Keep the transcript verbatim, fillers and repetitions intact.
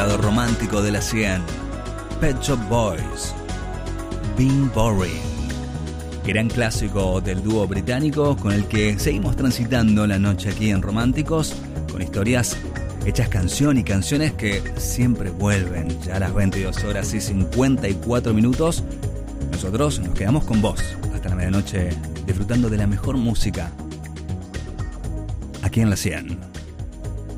lado romántico de la cien. Pet Shop Boys, Being Boring. Gran clásico del dúo británico con el que seguimos transitando la noche aquí en Románticos, con historias hechas canción y canciones que siempre vuelven. Ya a las veintidós horas y cincuenta y cuatro minutos, nosotros nos quedamos con vos hasta la medianoche disfrutando de la mejor música aquí en la cien.